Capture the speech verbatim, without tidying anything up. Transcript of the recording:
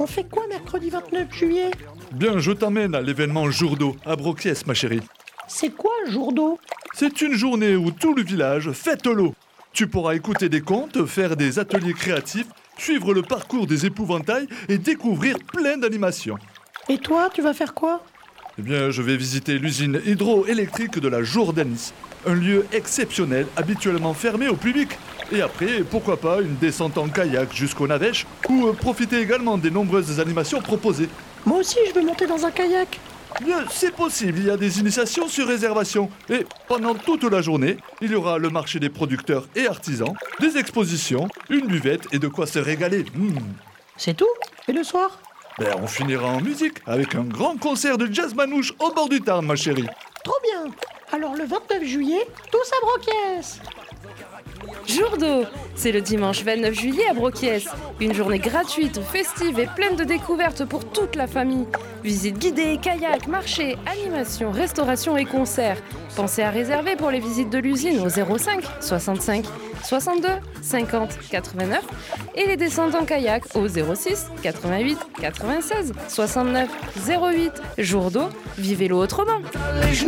On fait quoi mercredi vingt-neuf juillet? Bien, je t'emmène à l'événement Jour d'eau, à Broquies, ma chérie. C'est quoi jour d'eau? C'est une journée où tout le village fête l'eau. Tu pourras écouter des contes, faire des ateliers créatifs, suivre le parcours des épouvantails et découvrir plein d'animations. Et toi, tu vas faire quoi? Eh bien, je vais visiter l'usine hydroélectrique de la Jourdanis, un lieu exceptionnel, habituellement fermé au public. Et après, pourquoi pas une descente en kayak jusqu'au Navèche, ou euh, profiter également des nombreuses animations proposées. Moi aussi, je veux monter dans un kayak. Bien, c'est possible, il y a des initiations sur réservation. Et pendant toute la journée, il y aura le marché des producteurs et artisans, des expositions, une buvette et de quoi se régaler. Mmh. C'est tout? Et le soir? Ben, on finira en musique avec un grand concert de jazz manouche au bord du Tarn, ma chérie. Trop bien. Alors le vingt-neuf juillet, tous à Broquies. Jour d'eau, c'est le dimanche vingt-neuf juillet à Broquies. Une journée gratuite, festive et pleine de découvertes pour toute la famille. Visites guidées, kayak, marché, animation, restauration et concerts. Pensez à réserver pour les visites de l'usine au zéro cinq soixante-cinq soixante-deux cinquante quatre-vingt-neuf et les descentes en kayak au zéro six quatre-vingt-huit quatre-vingt-seize soixante-neuf zéro huit. Jour d'eau, vivez-le autrement.